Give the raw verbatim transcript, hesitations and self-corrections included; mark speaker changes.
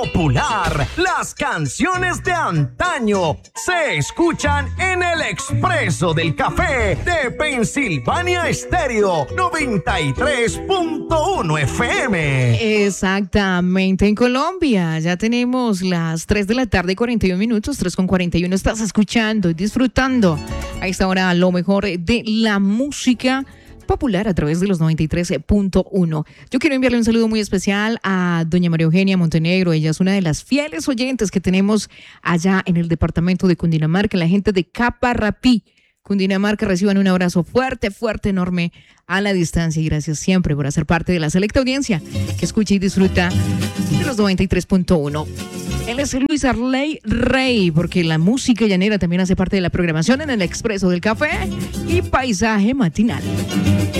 Speaker 1: Popular, las canciones de antaño se escuchan en el Expreso del Café de Pensilvania Estéreo noventa y tres punto uno F M.
Speaker 2: Exactamente, en Colombia ya tenemos las tres de la tarde, cuarenta y un minutos, tres con cuarenta y uno. Estás escuchando y disfrutando a esta hora lo mejor de la música popular a través de los noventa y tres punto uno. Yo quiero enviarle un saludo muy especial a doña María Eugenia Montenegro. Ella es una de las fieles oyentes que tenemos allá en el departamento de Cundinamarca, la gente de Caparrapí, Cundinamarca. Reciban un abrazo fuerte, fuerte, enorme a la distancia y gracias siempre por hacer parte de la selecta audiencia que escucha y disfruta de los noventa y tres punto uno. Él es Luis Arley Rey, porque la música llanera también hace parte de la programación en el Expreso del Café y Paisaje Matinal.